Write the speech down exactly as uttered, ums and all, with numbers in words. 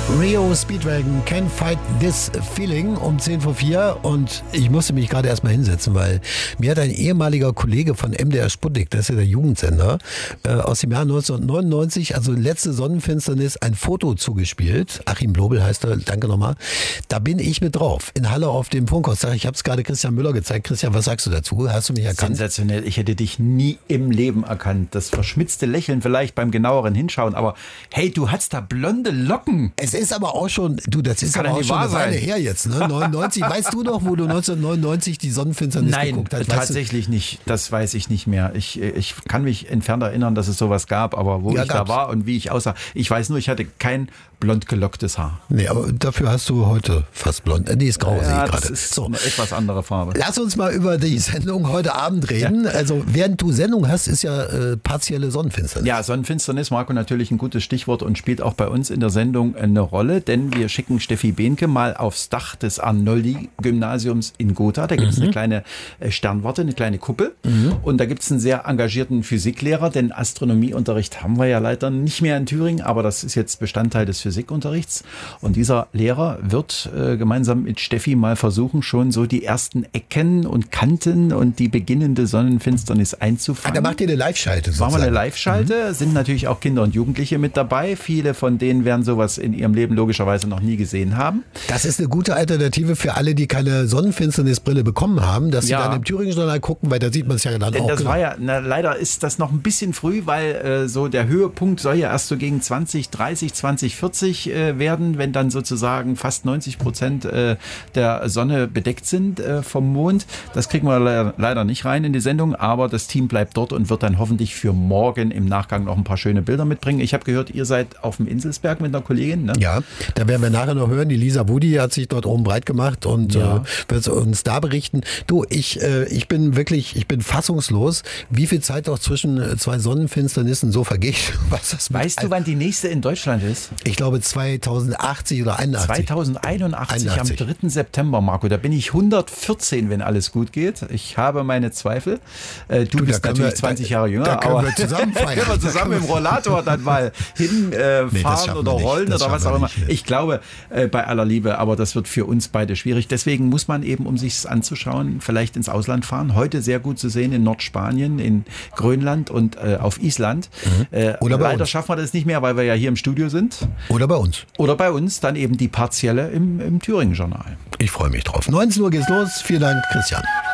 Rio Speedwagon, Can't Fight This Feeling um zehn vor vier und ich musste mich gerade erstmal hinsetzen, weil mir hat ein ehemaliger Kollege von M D R Sputnik, das ist ja der Jugendsender, äh, aus dem Jahr neunzehnhundertneunundneunzig, also letzte Sonnenfinsternis, ein Foto zugespielt. Achim Blobel heißt er, danke nochmal. Da bin ich mit drauf, in Halle auf dem Funkhaus. Ich habe es gerade Christian Müller gezeigt. Christian, was sagst du dazu? Hast du mich erkannt? Sensationell, ich hätte dich nie im Leben erkannt. Das verschmitzte Lächeln vielleicht beim genaueren Hinschauen, aber hey, du hast da blonde Locken. Es ist aber auch schon, du, das ist Kann aber ja auch nicht schon wahr eine Weile sein. her jetzt, ne? neunundneunzig. Weißt du noch, wo du neunzehnhundertneunundneunzig die Sonnenfinsternis Nein, geguckt hast? Weißt tatsächlich nicht. Das weiß ich nicht mehr. Ich, ich kann mich entfernt erinnern, dass es sowas gab, aber wo Ja, ich gab's. da war und wie ich aussah. Ich weiß nur, ich hatte kein blond gelocktes Haar. du? Nee, aber dafür hast du heute fast blond. Äh, nee, ist grau, sehe Ja, ich das gerade. ist So. eine etwas andere Farbe. Lass uns mal über die Sendung heute Abend reden. Also während du Sendung hast, ist ja äh, partielle Sonnenfinsternis. Ja, Sonnenfinsternis, Marco, natürlich ein gutes Stichwort und spielt auch bei uns in der Sendung eine Rolle, denn wir schicken Steffi Behnke mal aufs Dach des Arnoldi-Gymnasiums in Gotha. Da gibt es mhm. eine kleine äh, Sternwarte, eine kleine Kuppel mhm. und da gibt es einen sehr engagierten Physiklehrer, denn Astronomieunterricht haben wir ja leider nicht mehr in Thüringen, aber das ist jetzt Bestandteil des Physikunterrichts und dieser Lehrer wird äh, gemeinsam mit Steffi mal versuchen, schon so die ersten Ecken und Kanten und die beginnende Sonnenfinsternis Ah, einzufangen. da macht ihr eine Live-Schalte Machen wir sozusagen. eine Live-Schalte, mhm. sind natürlich auch Kinder und Jugendliche mit dabei. Viele von denen werden sowas in ihrem Leben logischerweise noch nie gesehen haben. Das ist eine gute Alternative für alle, die keine Sonnenfinsternisbrille bekommen haben, dass sie Ja. dann im Thüringen-Journal gucken, weil da sieht man es ja dann Denn auch. das genau. war ja, na, leider ist das noch ein bisschen früh, weil äh, so der Höhepunkt soll ja erst so gegen zwanzig dreißig, zwanzig vierzig äh, werden, wenn dann sozusagen fast neunzig Prozent äh, der Sonne bedeckt sind äh, vom Mond. Das kriegen wir le- leider nicht rein in die Sendung, aber das Team bleibt dort und wird dann hoffentlich für morgen im Nachgang noch ein paar schöne Bilder mitbringen. Ich habe gehört, ihr seid auf dem Inselsberg mit einer Kollegin, ne? Ja, da werden wir nachher noch hören. Die Lisa Wudi hat sich dort oben breit gemacht und Ja. äh, wird uns da berichten. Du, ich, äh, ich bin wirklich, ich bin fassungslos, wie viel Zeit doch zwischen äh, zwei Sonnenfinsternissen so vergeht. Was das mit Weißt du, wann die nächste in Deutschland ist? Ich glaube zweitausendachtzig oder einundachtzig. zweitausendeinundachtzig einundachtzig. am dritten September, Marco. Da bin ich hundertvierzehn, wenn alles gut geht. Ich habe meine Zweifel. Äh, du, Du, da bist können natürlich wir- zwanzig da- Jahre jünger. da können aber wir zusammen feiern. können wir zusammen im Rollator dann mal hinfahren äh, Nee, das fahren schaffen oder wir nicht. rollen Das oder was schaffen auch wir immer. nicht. Ich glaube, äh, bei aller Liebe, aber das wird für uns beide schwierig. Deswegen muss man eben, um sich anzuschauen, vielleicht ins Ausland fahren. Heute sehr gut zu sehen in Nordspanien, in Grönland und äh, auf Island. Mhm. Äh, Oder bei leider uns. schaffen wir das nicht mehr, weil wir ja hier im Studio sind. Oder bei uns. Oder bei uns dann eben die partielle im, im Thüringen-Journal. Ich freue mich drauf. neunzehn Uhr geht's los. Vielen Dank, Christian.